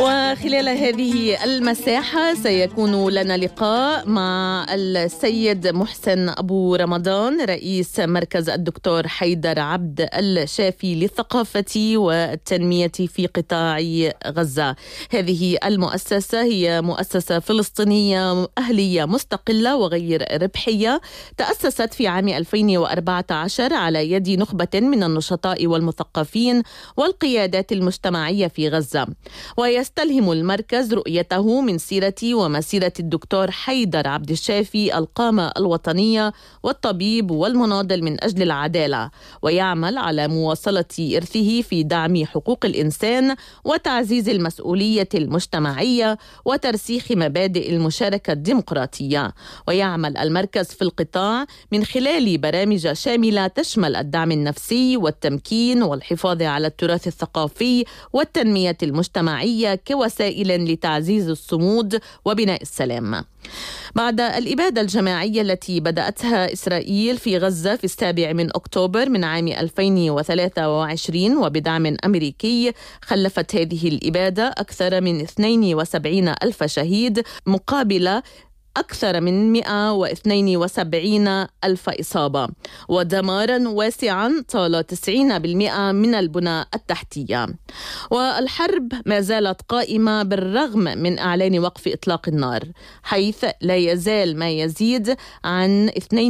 وخلال هذه المساحة سيكون لنا لقاء مع السيد محسن أبو رمضان رئيس مركز الدكتور حيدر عبد الشافي للثقافة والتنمية في قطاع غزة. هذه المؤسسة هي مؤسسة فلسطينية أهلية مستقلة وغير ربحية، تأسست في عام 2014 على يد نخبة من النشطاء والمثقفين والقيادات المجتمعية في غزة، ويستلهم المركز رؤيته من سيرة ومسيرة الدكتور حيدر عبد الشافي القامة الوطنية والطبيب والمناضل من أجل العدالة، ويعمل على مواصلة إرثه في دعم حقوق الإنسان وتعزيز المسؤولية المجتمعية وترسيخ مبادئ المشاركة الديمقراطية. ويعمل المركز في القطاع من خلال برامج شاملة تشمل الدعم النفسي والتمكين والحفاظ على التراث الثقافي والتنمية المجتمعية كوسائل لتعزيز الصمود وبناء السلام. بعد الإبادة الجماعية التي بدأتها إسرائيل في غزة في 7 أكتوبر من عام 2023 وبدعم أمريكي، خلفت هذه الإبادة أكثر من 72 ألف شهيد مقابل أكثر من 172 ألف إصابة، ودمارا واسعا طال 90% من البنى التحتية. والحرب ما زالت قائمة بالرغم من إعلان وقف إطلاق النار، حيث لا يزال ما يزيد عن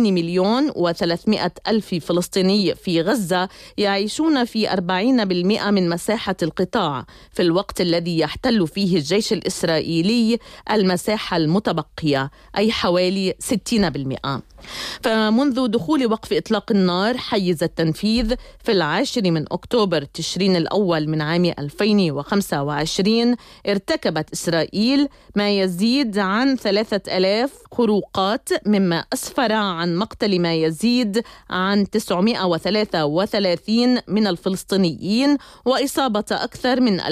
2,300,000 فلسطيني في غزة يعيشون في 40% من مساحة القطاع، في الوقت الذي يحتل فيه الجيش الإسرائيلي المساحة المتبقية، أي حوالي 60%. فمنذ دخول وقف إطلاق النار حيز التنفيذ في 10 أكتوبر تشرين الأول من عام 2025، ارتكبت إسرائيل ما يزيد عن 3000 خروقات، مما أسفر عن مقتل ما يزيد عن 933 من الفلسطينيين وإصابة أكثر من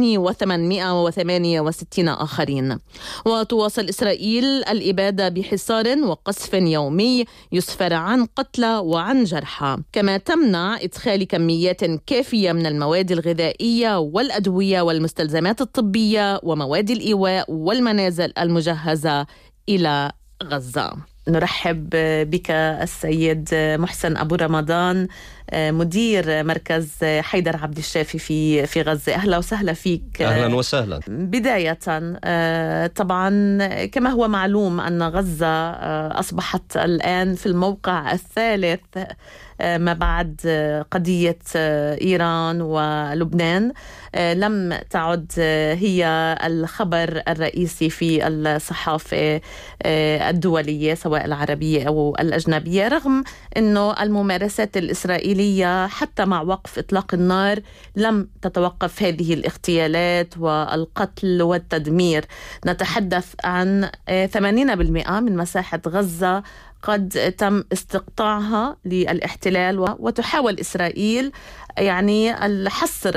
2868 آخرين. وتواصل إسرائيل الإبادة بحصار وقصف يومي يسفر عن قتلى وعن جرحى، كما تمنع إدخال كميات كافية من المواد الغذائية والأدوية والمستلزمات الطبية ومواد الإيواء والمنازل المجهزة إلى غزة. نرحب بك السيد محسن أبو رمضان، مدير مركز حيدر عبد الشافي في غزة. أهلا وسهلا فيك. أهلا وسهلا. بداية طبعا كما هو معلوم أن غزة أصبحت الآن في الموقع الثالث ما بعد قضية إيران ولبنان. لم تعد هي الخبر الرئيسي في الصحافة الدولية سواء العربية أو الأجنبية، رغم أنه الممارسات الإسرائيلية حتى مع وقف إطلاق النار لم تتوقف هذه الاغتيالات والقتل والتدمير. نتحدث عن 80% من مساحة غزة قد تم استقطاعها للاحتلال، وتحاول إسرائيل يعني الحصر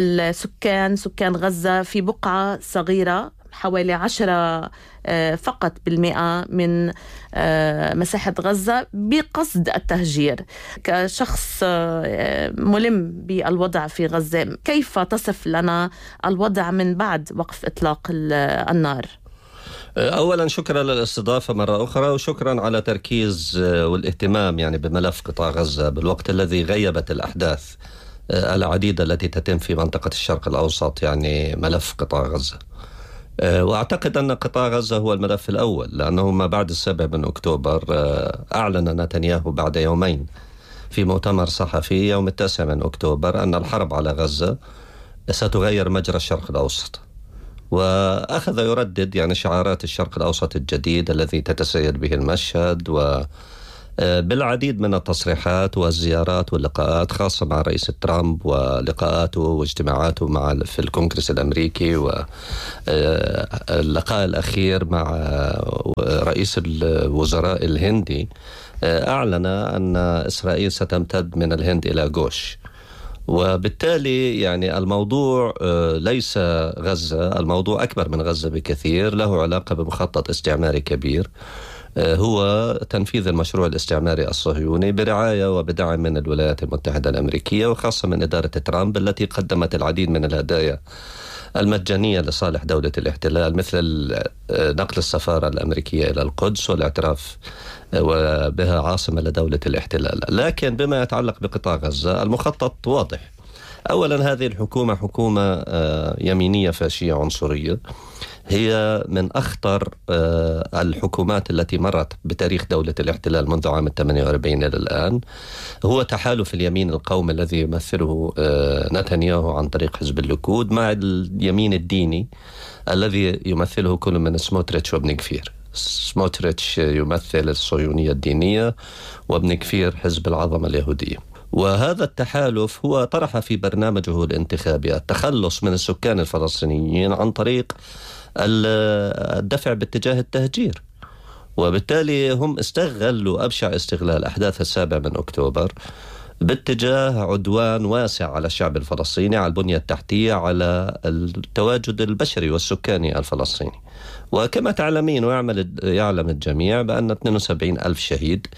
سكان غزة في بقعة صغيرة حوالي 10 فقط بالمئة من مساحة غزة بقصد التهجير. كشخص ملم بالوضع في غزة، كيف تصف لنا الوضع من بعد وقف إطلاق النار؟ أولا شكرا للاستضافة مرة أخرى، وشكرا على تركيز والاهتمام يعني بملف قطاع غزة بالوقت الذي غيبت الأحداث العديدة التي تتم في منطقة الشرق الأوسط، يعني ملف قطاع غزة. وأعتقد أن قطاع غزة هو الملف الأول، لأنه ما بعد 7 أكتوبر أعلن نتنياهو بعد يومين في مؤتمر صحفي يوم 9 أكتوبر أن الحرب على غزة ستغير مجرى الشرق الأوسط، وأخذ يردد يعني شعارات الشرق الأوسط الجديد الذي تتسيد به المشهد، وبالعديد من التصريحات والزيارات واللقاءات، خاصة مع رئيس ترامب ولقاءاته واجتماعاته في الكونغرس الأمريكي، واللقاء الأخير مع رئيس الوزراء الهندي أعلن أن إسرائيل ستمتد من الهند إلى غوش. وبالتالي يعني الموضوع ليس غزة، الموضوع أكبر من غزة بكثير، له علاقة بمخطط استعماري كبير هو تنفيذ المشروع الاستعماري الصهيوني برعاية وبدعم من الولايات المتحدة الأمريكية، وخاصة من إدارة ترامب التي قدمت العديد من الهدايا المجانية لصالح دولة الاحتلال، مثل نقل السفارة الأمريكية إلى القدس والاعتراف وبها عاصمة لدولة الاحتلال. لكن بما يتعلق بقطاع غزة المخطط واضح. أولا هذه الحكومة حكومة يمينية فاشية عنصرية، هي من أخطر الحكومات التي مرت بتاريخ دولة الاحتلال منذ عام 48 إلى الآن. هو تحالف اليمين القومي الذي يمثله نتنياهو عن طريق حزب الليكود مع اليمين الديني الذي يمثله كل من سموتريتش وابن كفير. سموتريتش يمثل الصهيونية الدينية وابن كفير حزب العظمة اليهودية. وهذا التحالف هو طرح في برنامجه الانتخابي التخلص من السكان الفلسطينيين عن طريق الدفع باتجاه التهجير، وبالتالي هم استغلوا أبشع استغلال أحداث 7 أكتوبر باتجاه عدوان واسع على الشعب الفلسطيني، على البنية التحتية، على التواجد البشري والسكاني الفلسطيني. وكما تعلمين ويعلم الجميع بأن 72 ألف شهيد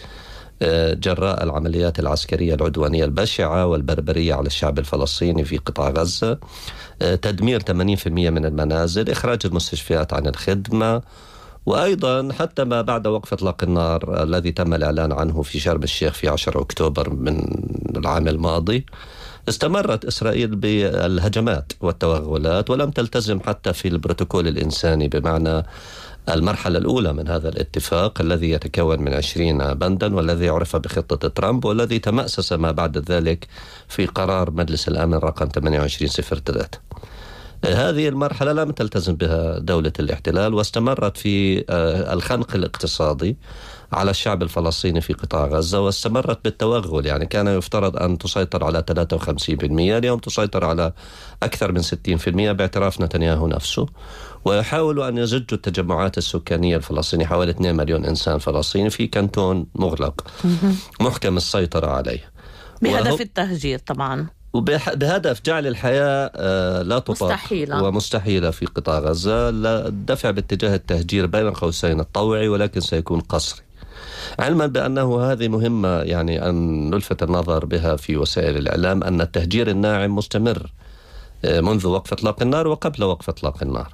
جراء العمليات العسكرية العدوانية البشعة والبربرية على الشعب الفلسطيني في قطاع غزة، تدمير 80% من المنازل، إخراج المستشفيات عن الخدمة، وأيضا حتى ما بعد وقف إطلاق النار الذي تم الإعلان عنه في شرم الشيخ في 10 أكتوبر من العام الماضي، استمرت إسرائيل بالهجمات والتوغلات ولم تلتزم حتى في البروتوكول الإنساني، بمعنى المرحلة الأولى من هذا الاتفاق الذي يتكون من 20 بندا والذي عرف بخطة ترامب والذي تمأسس ما بعد ذلك في قرار مجلس الأمن رقم 2803. هذه المرحلة لم تلتزم بها دولة الاحتلال واستمرت في الخنق الاقتصادي على الشعب الفلسطيني في قطاع غزة، واستمرت بالتوغل. يعني كان يفترض أن تسيطر على 53%، اليوم تسيطر على أكثر من 60% باعتراف نتنياهو نفسه. ويحاولوا أن يزجوا التجمعات السكانية الفلسطينية، حوالي 2 مليون إنسان فلسطيني في كانتون مغلق محكم السيطرة عليه، بهدف التهجير طبعا، وبهدف جعل الحياة لا تطاق ومستحيلة في قطاع غزة. الدفع باتجاه التهجير بين قوسين الطوعي، ولكن سيكون قسري، علما بأنه هذه مهمة يعني أن نلفت النظر بها في وسائل الإعلام، أن التهجير الناعم مستمر منذ وقف إطلاق النار وقبل وقف إطلاق النار،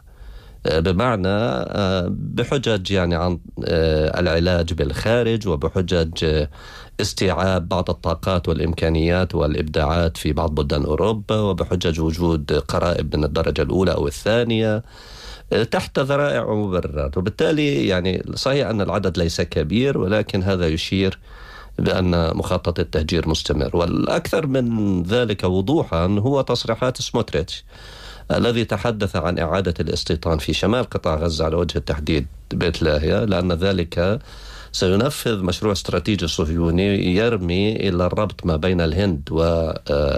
بمعنى بحجج يعني عن العلاج بالخارج، وبحجج استيعاب بعض الطاقات والإمكانيات والإبداعات في بعض بلدان أوروبا، وبحجج وجود قرائب من الدرجة الأولى أو الثانية تحت ذرائع ومبررات. وبالتالي يعني صحيح أن العدد ليس كبير، ولكن هذا يشير بأن مخطط التهجير مستمر. والأكثر من ذلك وضوحا هو تصريحات سموتريتش الذي تحدث عن إعادة الاستيطان في شمال قطاع غزة على وجه التحديد بيت لاهيا، لأن ذلك سينفذ مشروع استراتيجي صهيوني يرمي إلى الربط ما بين الهند و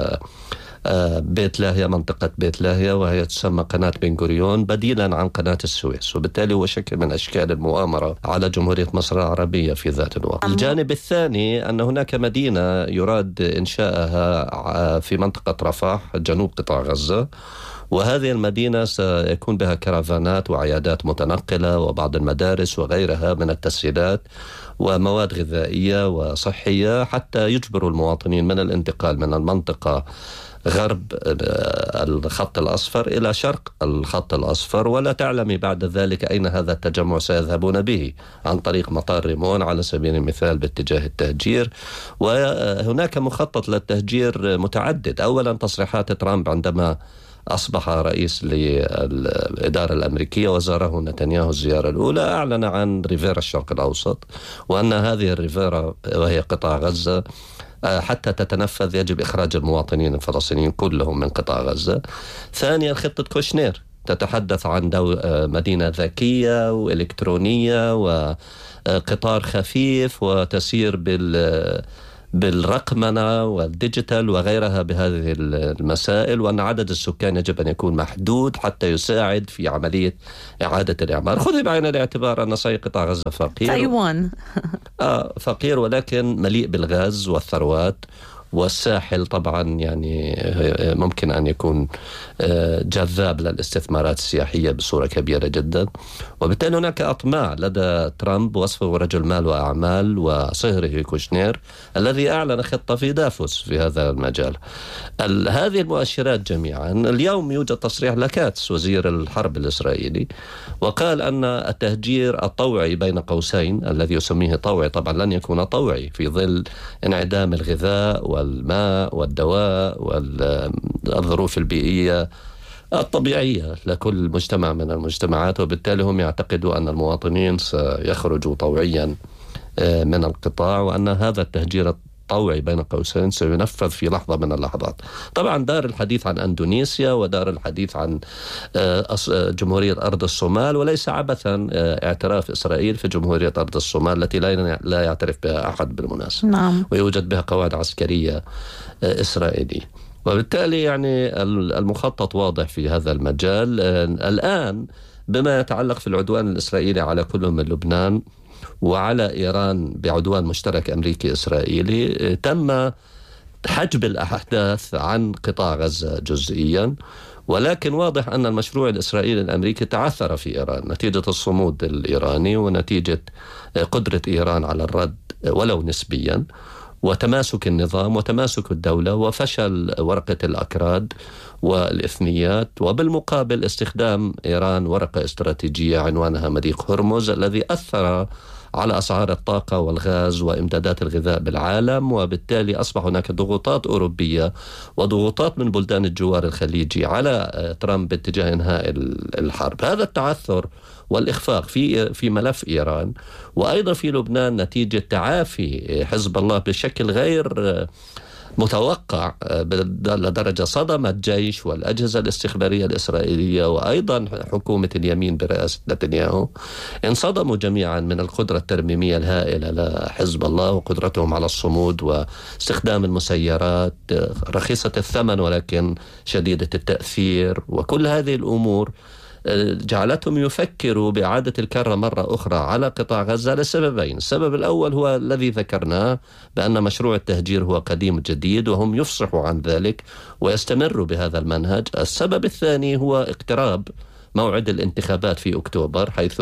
بيت لاهيا، منطقة بيت لاهيا، وهي تسمى قناة بن غوريون بديلا عن قناة السويس، وبالتالي هو شكل من أشكال المؤامرة على جمهورية مصر العربية في ذات الوقت. الجانب الثاني أن هناك مدينة يراد إنشائها في منطقة رفح جنوب قطاع غزة، وهذه المدينة سيكون بها كرفانات وعيادات متنقلة وبعض المدارس وغيرها من التسهيلات ومواد غذائية وصحية، حتى يجبروا المواطنين من الانتقال من المنطقة غرب الخط الأصفر إلى شرق الخط الأصفر، ولا تعلمي بعد ذلك أين هذا التجمع سيذهبون به، عن طريق مطار ريمون على سبيل المثال باتجاه التهجير. وهناك مخطط للتهجير متعدد. أولا تصريحات ترامب عندما أصبح رئيس للإدارة الأمريكية وزاره نتنياهو الزيارة الأولى، أعلن عن ريفيرا الشرق الأوسط، وأن هذه الريفيرا وهي قطاع غزة حتى تتنفذ يجب إخراج المواطنين الفلسطينيين كلهم من قطاع غزة. ثانيا خطة كوشنير تتحدث عن مدينة ذكية وإلكترونية وقطار خفيف وتسير بالرقمنة والديجيتال وغيرها بهذه المسائل، وأن عدد السكان يجب أن يكون محدود حتى يساعد في عملية إعادة الإعمار. خذي بعين الاعتبار أن صحيح قطاع غزة فقير، تايوان فقير ولكن مليء بالغاز والثروات والساحل طبعا يعني ممكن أن يكون جذاب للاستثمارات السياحية بصورة كبيرة جدا. وبالتالي هناك أطماع لدى ترامب وصفه رجل مال وأعمال، وصهره كوشنير الذي أعلن خطة في دافوس في هذا المجال. هذه المؤشرات جميعا. اليوم يوجد تصريح لكاتس وزير الحرب الإسرائيلي، وقال أن التهجير الطوعي بين قوسين الذي يسميه طوعي طبعا لن يكون طوعي في ظل انعدام الغذاء والماء والدواء والظروف البيئية الطبيعية لكل مجتمع من المجتمعات، وبالتالي هم يعتقدوا أن المواطنين سيخرجوا طوعيا من القطاع، وأن هذا التهجير الطوعي بين قوسين سينفذ في لحظة من اللحظات. طبعا دار الحديث عن أندونيسيا ودار الحديث عن جمهورية أرض الصومال، وليس عبثا اعتراف إسرائيل في جمهورية أرض الصومال التي لا يعترف بها أحد بالمناسبة. نعم. ويوجد بها قواعد عسكرية إسرائيلية، وبالتالي يعني المخطط واضح في هذا المجال. الآن بما يتعلق في العدوان الإسرائيلي على كل من لبنان وعلى إيران بعدوان مشترك أمريكي إسرائيلي، تم حجب الأحداث عن قطاع غزة جزئيا، ولكن واضح أن المشروع الإسرائيلي الأمريكي تعثر في إيران نتيجة الصمود الإيراني ونتيجة قدرة إيران على الرد ولو نسبيا، وتماسك النظام وتماسك الدولة، وفشل ورقة الأكراد والإثنيات، وبالمقابل استخدام إيران ورقة استراتيجية عنوانها مضيق هرمز الذي أثر على أسعار الطاقة والغاز وإمدادات الغذاء بالعالم. وبالتالي أصبح هناك ضغوطات أوروبية وضغوطات من بلدان الجوار الخليجي على ترامب باتجاه إنهاء الحرب. هذا التعثر والإخفاق في ملف إيران وأيضا في لبنان نتيجة تعافي حزب الله بشكل غير متوقع لدرجة صدم الجيش والأجهزة الاستخبارية الإسرائيلية وأيضا حكومة اليمين برئاسة نتنياهو. انصدموا جميعا من القدرة الترميمية الهائلة لحزب الله وقدرتهم على الصمود واستخدام المسيرات رخيصة الثمن ولكن شديدة التأثير، وكل هذه الأمور جعلتهم يفكروا بإعادة الكرة مرة أخرى على قطاع غزة لسببين. السبب الأول هو الذي ذكرناه بأن مشروع التهجير هو قديم جديد، وهم يفصحوا عن ذلك ويستمروا بهذا المنهج. السبب الثاني هو اقتراب موعد الانتخابات في أكتوبر، حيث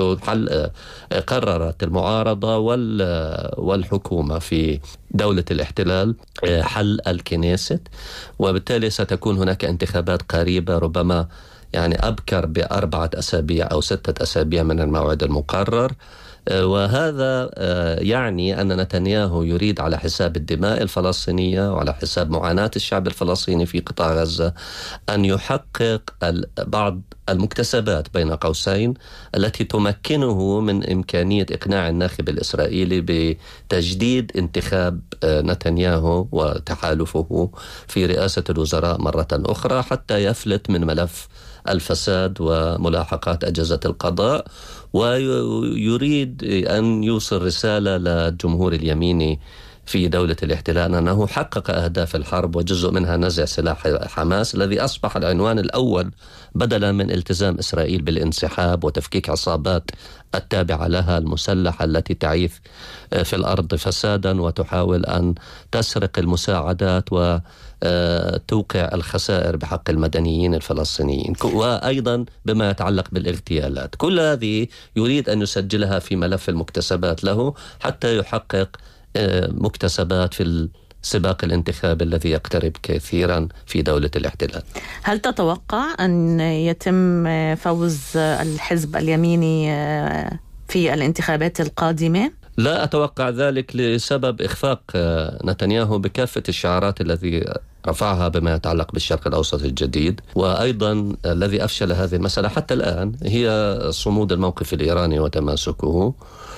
قررت المعارضة والحكومة في دولة الاحتلال حل الكنيست، وبالتالي ستكون هناك انتخابات قريبة ربما يعني أبكر ب4 أسابيع أو 6 أسابيع من الموعد المقرر. وهذا يعني أن نتنياهو يريد على حساب الدماء الفلسطينية وعلى حساب معاناة الشعب الفلسطيني في قطاع غزة أن يحقق بعض المكتسبات بين قوسين التي تمكنه من إمكانية إقناع الناخب الإسرائيلي بتجديد انتخاب نتنياهو وتحالفه في رئاسة الوزراء مرة أخرى حتى يفلت من ملف الفساد وملاحقات أجهزة القضاء، ويريد أن يوصل رسالة للجمهور اليميني في دولة الاحتلال أنه حقق أهداف الحرب وجزء منها نزع سلاح حماس الذي أصبح العنوان الأول بدلا من التزام إسرائيل بالانسحاب وتفكيك عصابات التابعة لها المسلحة التي تعيث في الأرض فسادا وتحاول أن تسرق المساعدات وتوقع الخسائر بحق المدنيين الفلسطينيين، وأيضا بما يتعلق بالاغتيالات. كل هذه يريد أن يسجلها في ملف المكتسبات له حتى يحقق مكتسبات في السباق الانتخابي الذي يقترب كثيرا في دولة الاحتلال. هل تتوقع أن يتم فوز الحزب اليميني في الانتخابات القادمة؟ لا أتوقع ذلك لسبب إخفاق نتنياهو بكافة الشعارات التي رفعها بما يتعلق بالشرق الأوسط الجديد، وأيضا الذي أفشل هذه المسألة حتى الآن هي صمود الموقف الإيراني وتماسكه.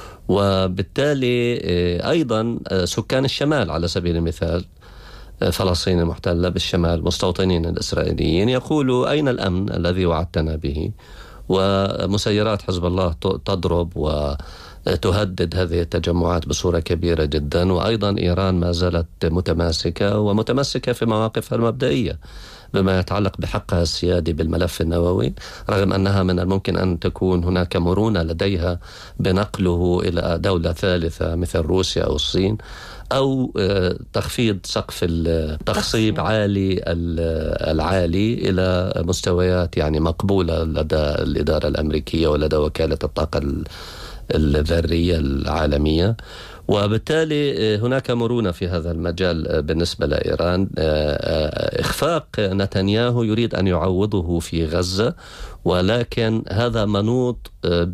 وبالتالي أيضا سكان الشمال على سبيل المثال فلسطين المحتلة بالشمال مستوطنين الإسرائيليين يقولوا أين الأمن الذي وعدتنا به، ومسيرات حزب الله تضرب تهدد هذه التجمعات بصورة كبيرة جدا. وأيضا إيران ما زالت متمسكة في مواقفها المبدئية بما يتعلق بحقها السيادي بالملف النووي، رغم أنها من الممكن أن تكون هناك مرونة لديها بنقله إلى دولة ثالثة مثل روسيا أو الصين، أو تخفيض سقف التخصيب العالي إلى مستويات يعني مقبولة لدى الإدارة الأمريكية ولدى وكالة الطاقة الذرية العالمية. وبالتالي هناك مرونة في هذا المجال بالنسبة لإيران. إخفاق نتنياهو يريد أن يعوضه في غزة، ولكن هذا منوط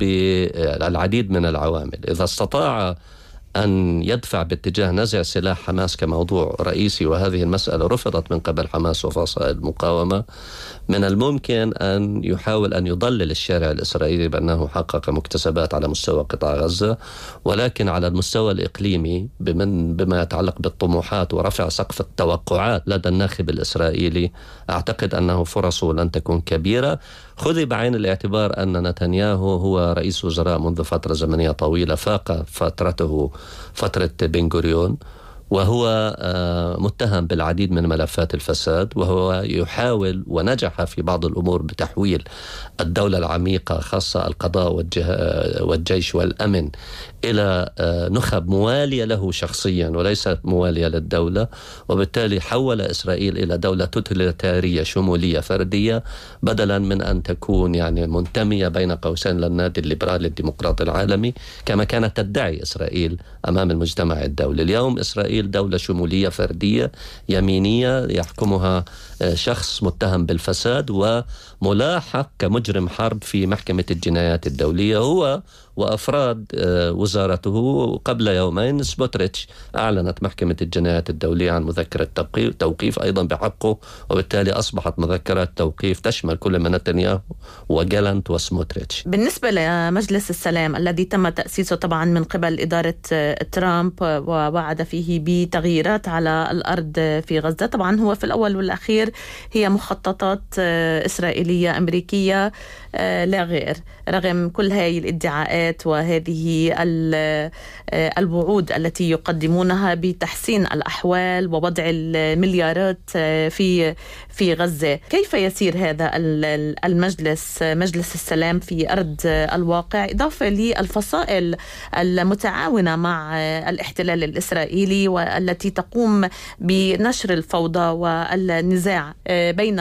بالعديد من العوامل. إذا استطاع أن يدفع باتجاه نزع سلاح حماس كموضوع رئيسي، وهذه المسألة رفضت من قبل حماس وفصائل المقاومة، من الممكن أن يحاول أن يضلل الشارع الإسرائيلي بأنه حقق مكتسبات على مستوى قطاع غزة، ولكن على المستوى الإقليمي بما يتعلق بالطموحات ورفع سقف التوقعات لدى الناخب الإسرائيلي، أعتقد أنه فرصه لن تكون كبيرة. خذي بعين الاعتبار أن نتنياهو هو رئيس وزراء منذ فترة زمنية طويلة، فاق فترته فترة بن غوريون، وهو متهم بالعديد من ملفات الفساد، وهو يحاول ونجح في بعض الأمور بتحويل الدولة العميقة خاصة القضاء والجيش والأمن إلى نخب موالية له شخصيا وليست موالية للدولة، وبالتالي حول إسرائيل إلى دولة توتاليتارية شمولية فردية، بدلا من أن تكون يعني منتمية بين قوسين للنادي الليبرالي الديمقراطي العالمي كما كانت تدعي إسرائيل أمام المجتمع الدولي. اليوم إسرائيل دولة شمولية فردية يمينية يحكمها شخص متهم بالفساد وملاحق كمجرم حرب في محكمة الجنايات الدولية، هو وأفراد وزارته. قبل يومين سموتريتش أعلنت محكمة الجنايات الدولية عن مذكرة توقيف أيضا بحقه، وبالتالي أصبحت مذكرة توقيف تشمل كل من نتنياهو وجالانت وسموتريتش. بالنسبة لمجلس السلام الذي تم تأسيسه طبعا من قبل إدارة ترامب ووعد فيه بتغييرات على الأرض في غزة، طبعا هو في الأول والأخير هي مخططات إسرائيلية أمريكية لا غير، رغم كل هذه الادعاءات وهذه الوعود التي يقدمونها بتحسين الأحوال ووضع المليارات في غزة. كيف يسير هذا مجلس السلام في أرض الواقع، إضافة للفصائل المتعاونة مع الاحتلال الإسرائيلي والتي تقوم بنشر الفوضى والنزاع بين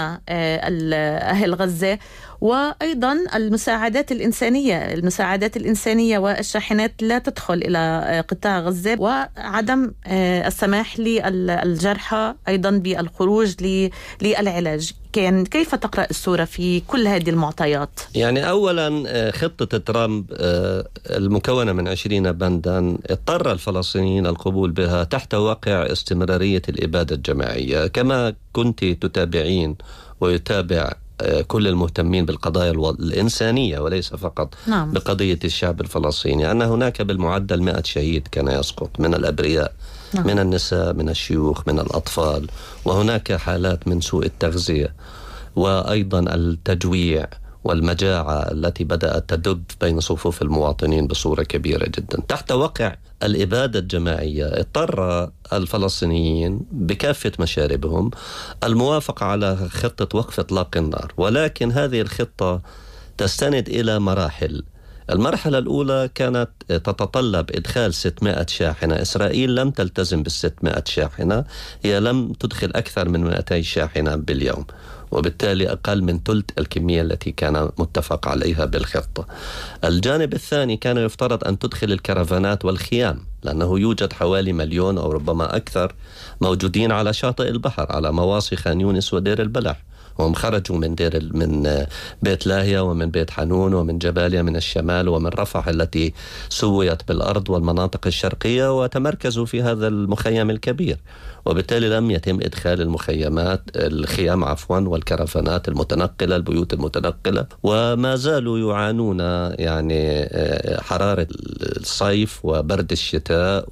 أهل غزة، وأيضا المساعدات الإنسانية والشاحنات لا تدخل إلى قطاع غزة، وعدم السماح للجرحى أيضا بالخروج للعلاج. كيف تقرأ الصورة في كل هذه المعطيات؟ يعني أولا خطة ترامب المكونة من 20 بندا اضطر الفلسطينيين القبول بها تحت واقع استمرارية الإبادة الجماعية، كما كنت تتابعين ويتابع كل المهتمين بالقضايا الإنسانية وليس فقط بقضية الشعب الفلسطيني، أن هناك بالمعدل 100 شهيد كان يسقط من الأبرياء، من النساء، من الشيوخ، من الأطفال، وهناك حالات من سوء التغذية وأيضا التجويع والمجاعة التي بدأت تدب بين صفوف المواطنين بصورة كبيرة جدا. تحت واقع الإبادة الجماعية اضطر الفلسطينيين بكافة مشاربهم الموافقة على خطة وقف إطلاق النار، ولكن هذه الخطة تستند إلى مراحل. المرحلة الأولى كانت تتطلب إدخال 600 شاحنة. إسرائيل لم تلتزم بال600 شاحنة، هي لم تدخل أكثر من 200 شاحنة باليوم، وبالتالي أقل من ثلث الكمية التي كان متفق عليها بالخطة. الجانب الثاني كان يفترض أن تدخل الكرفانات والخيام، لأنه يوجد حوالي 1,000,000 أو ربما أكثر موجودين على شاطئ البحر على مواصي خان يونس ودير البلح، وهم خرجوا من بيت لاهيا ومن بيت حنون ومن جباليا من الشمال ومن رفح التي سويت بالأرض والمناطق الشرقية، وتمركزوا في هذا المخيم الكبير، وبالتالي لم يتم إدخال الخيام والكرفانات المتنقلة، البيوت المتنقلة، وما زالوا يعانون يعني حرارة الصيف وبرد الشتاء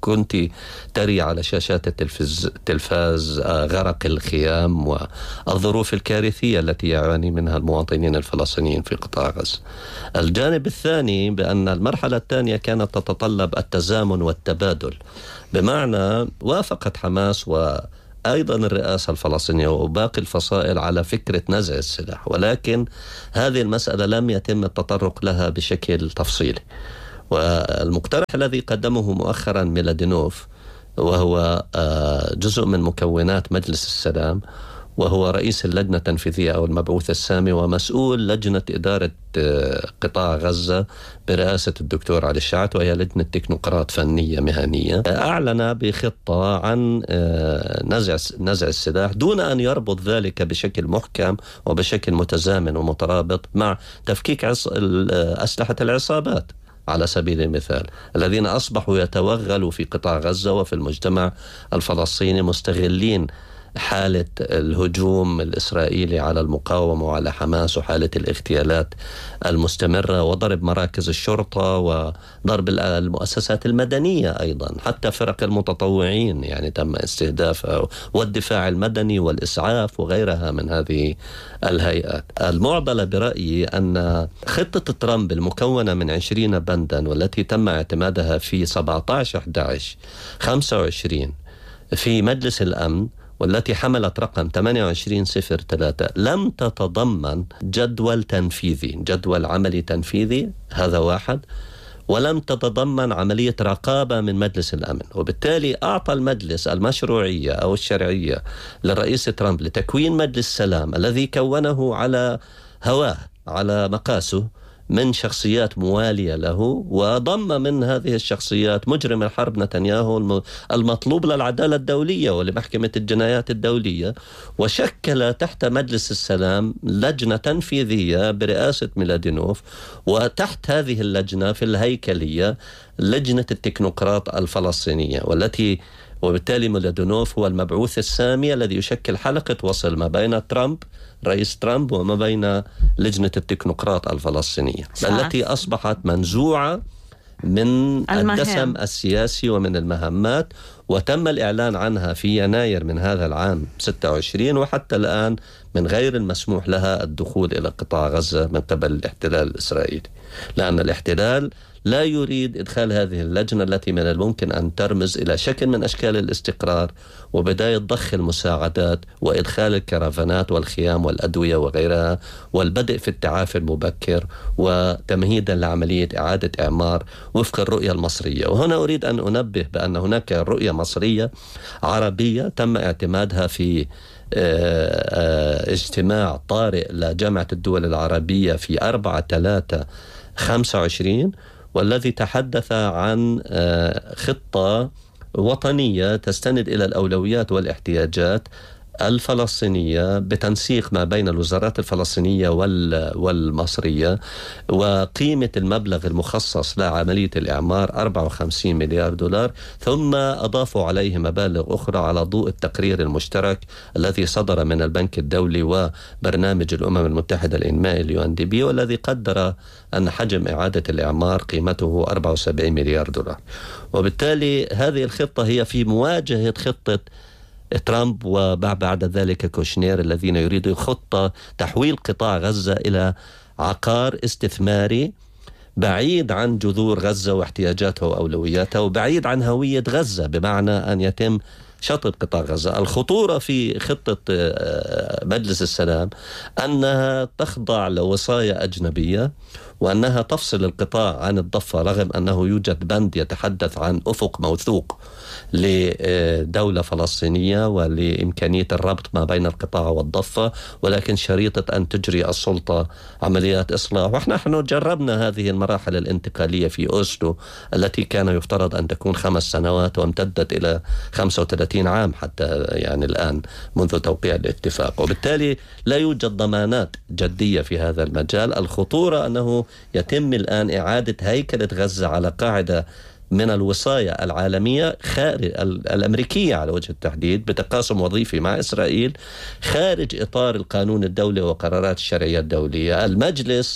كنت تري على شاشات التلفاز غرق الخيام والظروف الكارثية التي يعاني منها المواطنين الفلسطينيين في قطاع غزة. الجانب الثاني بأن المرحلة الثانية كانت تتطلب التزامن والتبادل، بمعنى وافقت حماس أيضا الرئاسة الفلسطينية وباقي الفصائل على فكرة نزع السلاح، ولكن هذه المسألة لم يتم التطرق لها بشكل تفصيلي. والمقترح الذي قدمه مؤخرا ميلادينوف، وهو جزء من مكونات مجلس السلام، وهو رئيس اللجنة التنفيذية أو المبعوث السامي ومسؤول لجنة إدارة قطاع غزة برئاسة الدكتور علي الشعث، وهي لجنة تكنوقراط فنية مهنية، أعلن بخطة عن نزع السلاح دون أن يربط ذلك بشكل محكم وبشكل متزامن ومترابط مع تفكيك أسلحة العصابات على سبيل المثال، الذين أصبحوا يتوغلوا في قطاع غزة وفي المجتمع الفلسطيني، مستغلين حالة الهجوم الإسرائيلي على المقاومة وعلى حماس وحالة الاغتيالات المستمرة وضرب مراكز الشرطة وضرب المؤسسات المدنية، أيضا حتى فرق المتطوعين يعني تم استهدافها، والدفاع المدني والإسعاف وغيرها من هذه الهيئات. المعضلة برأيي أن خطة ترامب المكونة من 20 بندا والتي تم اعتمادها في 17/11/25 في مجلس الأمن، والتي حملت رقم 2803، لم تتضمن جدول عملي تنفيذي، هذا واحد، ولم تتضمن عملية رقابة من مجلس الأمن. وبالتالي أعطى المجلس المشروعية أو الشرعية للرئيس ترامب لتكوين مجلس السلام الذي كونه على هواه على مقاسه من شخصيات موالية له، وضم من هذه الشخصيات مجرم الحرب نتنياهو المطلوب للعدالة الدولية ولمحكمة الجنايات الدولية، وشكل تحت مجلس السلام لجنة تنفيذية برئاسة ميلادينوف، وتحت هذه اللجنة في الهيكلية لجنة التكنوقراط الفلسطينية، وبالتالي ميلادينوف هو المبعوث السامي الذي يشكل حلقة وصل ما بين رئيس ترامب وما بين لجنة التكنوقراط الفلسطينية التي أصبحت منزوعة من الدسم السياسي ومن المهمات، وتم الإعلان عنها في يناير من هذا العام 26، وحتى الآن من غير المسموح لها الدخول إلى قطاع غزة من قبل الاحتلال الإسرائيلي، لأن الاحتلال لا يريد إدخال هذه اللجنة التي من الممكن أن ترمز إلى شكل من أشكال الاستقرار وبداية ضخ المساعدات وإدخال الكرفانات والخيام والأدوية وغيرها، والبدء في التعافي المبكر وتمهيدا لعملية إعادة إعمار وفق الرؤية المصرية. وهنا أريد أن أنبه بأن هناك رؤية مصرية عربية تم اعتمادها في اجتماع طارئ لجامعة الدول العربية في 4/3/25، والذي تحدث عن خطة وطنية تستند إلى الأولويات والاحتياجات الفلسطينية بتنسيق ما بين الوزارات الفلسطينية والمصرية، وقيمة المبلغ المخصص لعملية الإعمار 54 مليار دولار، ثم أضافوا عليه مبالغ أخرى على ضوء التقرير المشترك الذي صدر من البنك الدولي وبرنامج الأمم المتحدة الإنمائي UNDP، والذي قدر أن حجم إعادة الإعمار قيمته 74 مليار دولار. وبالتالي هذه الخطة هي في مواجهة خطة ترامب وبعد ذلك كوشنير الذين يريدوا خطة تحويل قطاع غزة إلى عقار استثماري بعيد عن جذور غزة واحتياجاتها وأولوياتها، وبعيد عن هوية غزة، بمعنى أن يتم شطب قطاع غزة. الخطورة في خطة مجلس السلام أنها تخضع لوصايا أجنبية، وأنها تفصل القطاع عن الضفة، رغم أنه يوجد بند يتحدث عن أفق موثوق لدولة فلسطينية ولإمكانية الربط ما بين القطاع والضفة، ولكن شريطة أن تجري السلطة عمليات إصلاح. ونحن جربنا هذه المراحل الانتقالية في أوسلو التي كان يفترض أن تكون 5 سنوات وامتدت إلى 35 عام حتى يعني الآن منذ توقيع الاتفاق، وبالتالي لا يوجد ضمانات جدية في هذا المجال. الخطورة أنه يتم الآن إعادة هيكلة غزة على قاعدة من الوصايا العالمية الأمريكية على وجه التحديد بتقاسم وظيفي مع إسرائيل خارج إطار القانون الدولي وقرارات الشرعية الدولية. المجلس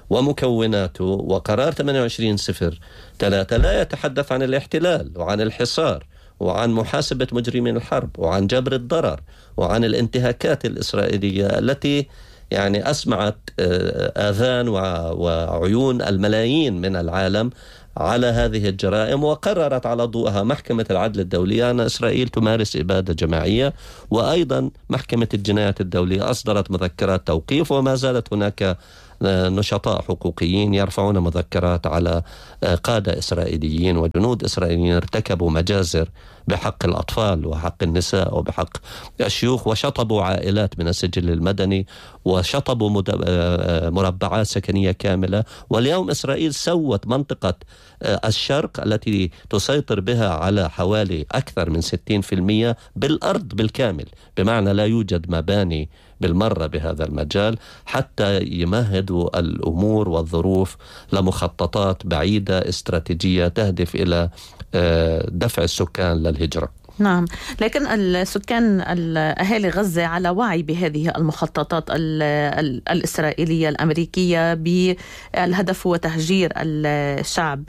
ومكوناته، وقرار 2803 لا يتحدث عن الاحتلال وعن الحصار وعن محاسبة مجرمين الحرب وعن جبر الضرر وعن الانتهاكات الإسرائيلية التي يعني أسمعت آذان وعيون الملايين من العالم على هذه الجرائم، وقررت على ضوءها محكمة العدل الدولية أن إسرائيل تمارس إبادة جماعية. وأيضا محكمة الجنايات الدولية أصدرت مذكرات توقيف، وما زالت هناك نشطاء حقوقيين يرفعون مذكرات على قادة إسرائيليين وجنود إسرائيليين ارتكبوا مجازر بحق الأطفال وحق النساء وبحق الشيوخ، وشطبوا عائلات من السجل المدني وشطبوا مربعات سكنية كاملة. واليوم إسرائيل سوت منطقة الشرق التي تسيطر بها على حوالي أكثر من 60% بالأرض بالكامل، بمعنى لا يوجد مباني بالمرة بهذا المجال، حتى يمهدوا الأمور والظروف لمخططات بعيدة استراتيجية تهدف إلى دفع السكان للهجرة. نعم، لكن السكان أهالي غزة على وعي بهذه المخططات الإسرائيلية الأمريكية بالهدف هو تهجير الشعب،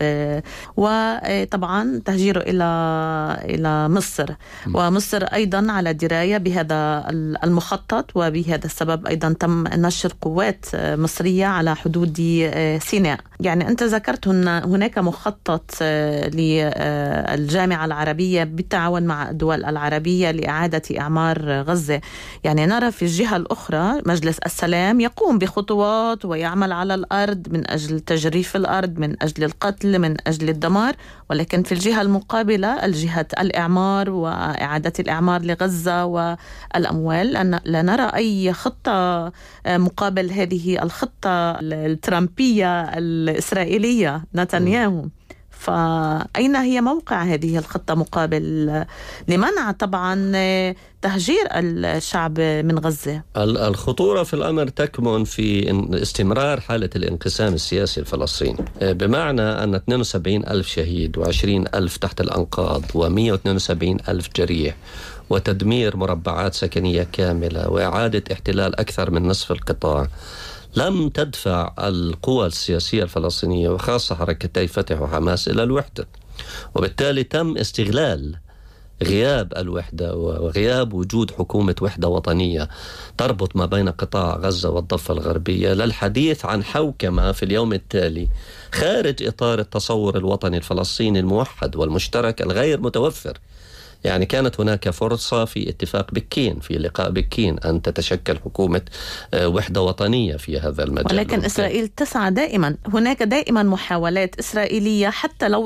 وطبعا تهجيره إلى مصر، ومصر أيضا على دراية بهذا المخطط، وبهذا السبب أيضا تم نشر قوات مصرية على حدود سيناء. يعني أنت ذكرت هناك مخطط للجامعة العربية بالتعاون مع الدول العربية لإعادة إعمار غزة. يعني نرى في الجهة الأخرى مجلس السلام يقوم بخطوات ويعمل على الأرض من أجل تجريف الأرض، من أجل القتل، من أجل الدمار، ولكن في الجهة المقابلة الجهة الإعمار وإعادة الإعمار لغزة والأموال لا نرى أي خطة مقابل هذه الخطة الترامبية الإسرائيلية نتنياهو. فأين هي موقع هذه الخطة مقابل لمنع طبعا تهجير الشعب من غزة؟ الخطورة في الأمر تكمن في استمرار حالة الانقسام السياسي الفلسطيني، بمعنى أن 72,000 شهيد و20,000 تحت الأنقاض و172,000 جريح وتدمير مربعات سكنية كاملة وإعادة احتلال أكثر من نصف القطاع لم تدفع القوى السياسية الفلسطينية وخاصة حركتي فتح وحماس إلى الوحدة، وبالتالي تم استغلال غياب الوحدة وغياب وجود حكومة وحدة وطنية تربط ما بين قطاع غزة والضفة الغربية للحديث عن حوكمة في اليوم التالي خارج إطار التصور الوطني الفلسطيني الموحد والمشترك الغير متوفر. يعني كانت هناك فرصة في اتفاق بكين، في لقاء بكين، أن تتشكل حكومة وحدة وطنية في هذا المجال، ولكن إسرائيل تسعى دائما، هناك دائما محاولات إسرائيلية حتى لو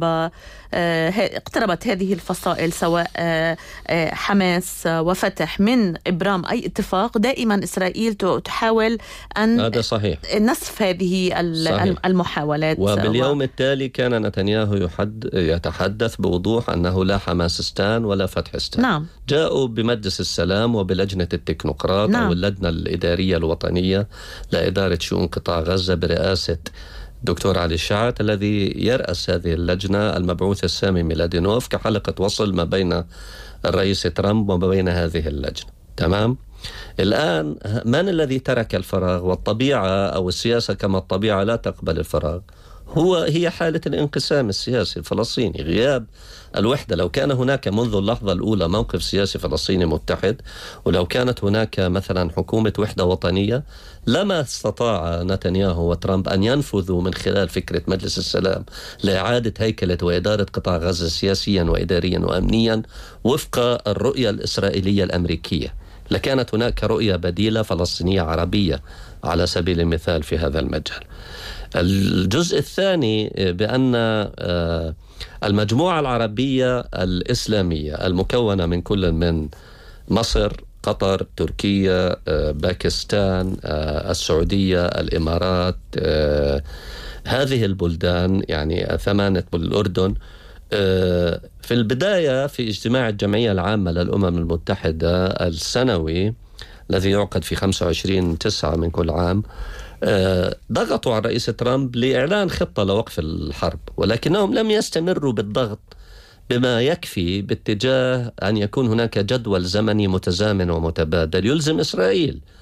اقتربت هذه الفصائل سواء حماس وفتح من إبرام أي اتفاق، دائما إسرائيل تحاول أن هذا صحيح نصف هذه صحيح. المحاولات. وباليوم التالي كان نتنياهو يتحدث بوضوح أنه لا حماسستان ولا فتحستان. نعم. جاءوا بمجلس السلام وبلجنة التكنوقراط أو اللجنة الإدارية الوطنية لإدارة شؤون قطاع غزة برئاسة دكتور علي الشعث الذي يرأس هذه اللجنة المبعوث السامي ميلادينوف كحلقة وصل ما بين الرئيس ترامب وما بين هذه اللجنة. تمام؟ الآن من الذي ترك الفراغ؟ والطبيعة أو السياسة كما الطبيعة لا تقبل الفراغ، هي حالة الانقسام السياسي الفلسطيني، غياب الوحدة. لو كان هناك منذ اللحظة الأولى موقف سياسي فلسطيني متحد، ولو كانت هناك مثلا حكومة وحدة وطنية، لما استطاع نتنياهو وترامب أن ينفذوا من خلال فكرة مجلس السلام لإعادة هيكلة وإدارة قطاع غزة سياسيا وإداريا وأمنيا وفق الرؤية الإسرائيلية الأمريكية. لكانت هناك رؤية بديلة فلسطينية عربية على سبيل المثال في هذا المجال. الجزء الثاني بأن المجموعة العربية الإسلامية المكونة من كل من مصر، قطر، تركيا، باكستان، السعودية، الإمارات، هذه البلدان يعني 8 الأردن، في البداية في اجتماع الجمعية العامة للأمم المتحدة السنوي الذي يعقد في 25/9 من كل عام، ضغطوا على الرئيس ترامب لإعلان خطة لوقف الحرب، ولكنهم لم يستمروا بالضغط بما يكفي باتجاه أن يكون هناك جدول زمني متزامن ومتبادل يلزم إسرائيل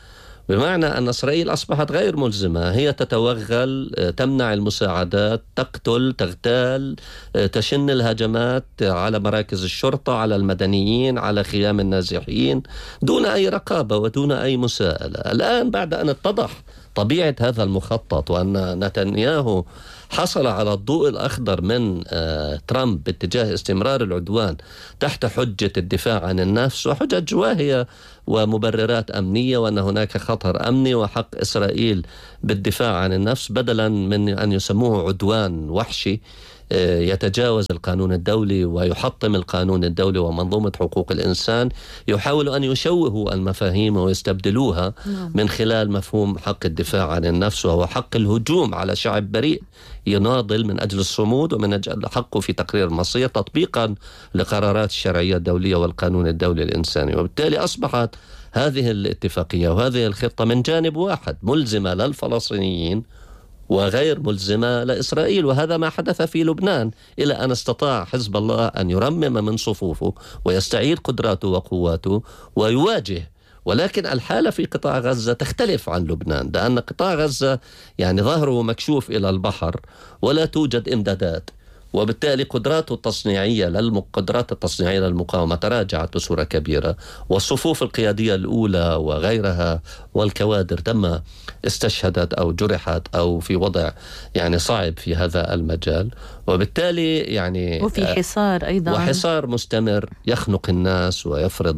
بمعنى أن إسرائيل أصبحت غير ملزمة، هي تتوغل، تمنع المساعدات، تقتل، تغتال، تشن الهجمات على مراكز الشرطة، على المدنيين، على خيام النازحين، دون أي رقابة ودون أي مساءلة. الآن بعد أن اتضح طبيعة هذا المخطط وأن نتنياهو حصل على الضوء الأخضر من ترامب باتجاه استمرار العدوان تحت حجة الدفاع عن النفس وحجج واهية ومبررات أمنية، وأن هناك خطر أمني وحق إسرائيل بالدفاع عن النفس، بدلا من أن يسموه عدوان وحشي يتجاوز القانون الدولي ويحطم القانون الدولي ومنظومة حقوق الإنسان. يحاول أن يشوهوا المفاهيم ويستبدلوها من خلال مفهوم حق الدفاع عن النفس، وهو حق الهجوم على شعب بريء يناضل من أجل الصمود ومن أجل حقه في تقرير المصير تطبيقا لقرارات الشرعية الدولية والقانون الدولي الإنساني. وبالتالي أصبحت هذه الاتفاقية وهذه الخطة من جانب واحد ملزمة للفلسطينيين وغير ملزمة لإسرائيل، وهذا ما حدث في لبنان إلى أن استطاع حزب الله أن يرمم من صفوفه ويستعيد قدراته وقواته ويواجه. ولكن الحالة في قطاع غزة تختلف عن لبنان، لأن قطاع غزة يعني ظهره مكشوف إلى البحر ولا توجد إمدادات، وبالتالي قدرات التصنيعية للمقاومة تراجعت بصورة كبيرة، والصفوف القيادية الأولى وغيرها والكوادر تم استشهدت أو جرحت أو في وضع يعني صعب في هذا المجال. وبالتالي يعني وفي حصار أيضا، وحصار مستمر يخنق الناس ويفرض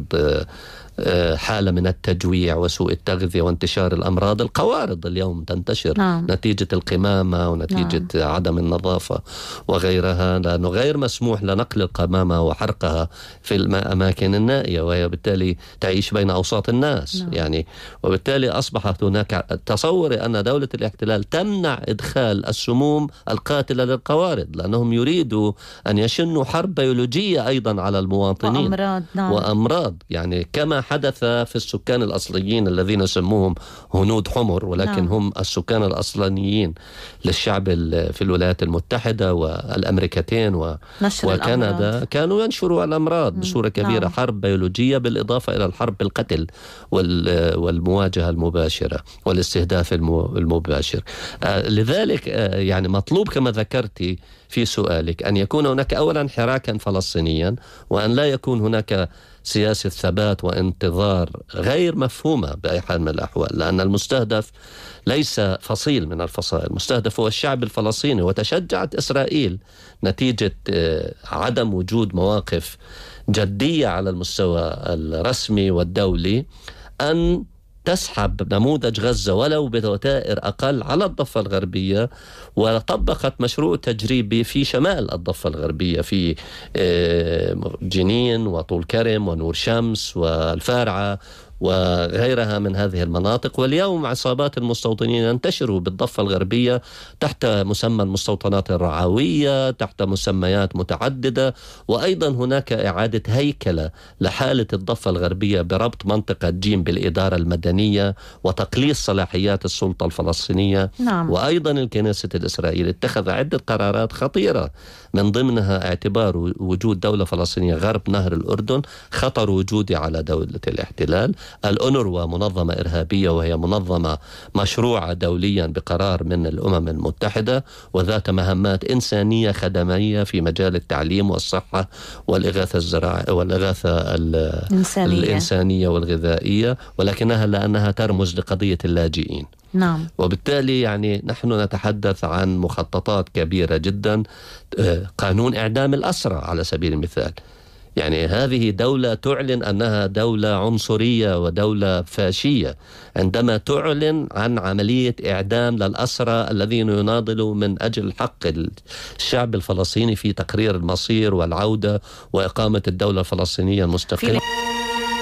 حالة من التجويع وسوء التغذية وانتشار الأمراض. القوارض اليوم تنتشر نتيجة القمامة ونتيجة عدم النظافة وغيرها، لأنه غير مسموح لنقل القمامة وحرقها في الأماكن النائية، وهي بالتالي تعيش بين أوساط الناس يعني. وبالتالي أصبحت هناك تصور أن دولة الاحتلال تمنع إدخال السموم القاتلة للقوارض، لأنهم يريدوا أن يشنوا حرب بيولوجية أيضا على المواطنين وأمراض يعني كما حدث في السكان الأصليين الذين سموهم هنود حمر، ولكن هم السكان الأصليين للشعب في الولايات المتحدة والأمريكتين وكندا، كانوا ينشروا الأمراض بصورة كبيرة. حرب بيولوجية بالإضافة إلى الحرب بالقتل والمواجهة المباشرة والاستهداف المباشر. لذلك يعني مطلوب كما ذكرتي في سؤالك أن يكون هناك أولا حراكا فلسطينيا، وأن لا يكون هناك سياسة ثبات وانتظار غير مفهومة بأي حال من الأحوال، لأن المستهدف ليس فصيل من الفصائل، المستهدف هو الشعب الفلسطيني. وتشجعت إسرائيل نتيجة عدم وجود مواقف جدية على المستوى الرسمي والدولي أن تسحب نموذج غزة ولو بوتائر أقل على الضفة الغربية، وطبقت مشروع تجريبي في شمال الضفة الغربية في جنين وطول كرم ونور شمس والفارعة وغيرها من هذه المناطق. واليوم عصابات المستوطنين ينتشروا بالضفة الغربية تحت مسمى المستوطنات الرعوية، تحت مسميات متعددة. وأيضا هناك إعادة هيكلة لحالة الضفة الغربية بربط منطقة جيم بالإدارة المدنية وتقليص صلاحيات السلطة الفلسطينية. وأيضا الكنيسة الإسرائيلية اتخذ عدة قرارات خطيرة، من ضمنها اعتبار وجود دولة فلسطينية غرب نهر الأردن خطر وجودي على دولة الاحتلال. الأونروا منظمة إرهابية، وهي منظمة مشروعة دوليا بقرار من الأمم المتحدة وذات مهمات إنسانية خدمية في مجال التعليم والصحة والإغاثة الإنسانية والغذائية، ولكنها لأنها ترمز لقضية اللاجئين. وبالتالي يعني نحن نتحدث عن مخططات كبيرة جدا. قانون إعدام الأسرى على سبيل المثال، يعني هذه دولة تعلن أنها دولة عنصرية ودولة فاشية عندما تعلن عن عملية إعدام للأسرى الذين يناضلوا من أجل حق الشعب الفلسطيني في تقرير المصير والعودة وإقامة الدولة الفلسطينية المستقلة.